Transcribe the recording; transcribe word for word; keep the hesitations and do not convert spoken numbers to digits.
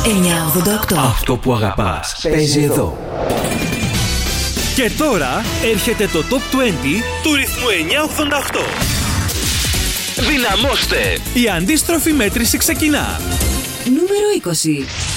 εννιακόσια ογδόντα οκτώ. Αυτό που αγαπάς παίζει εδώ. Και τώρα έρχεται το Top είκοσι του ρυθμού εννιακόσια ογδόντα οκτώ. Δυναμώστε! Η αντίστροφη μέτρηση ξεκινά. Νούμερο είκοσι.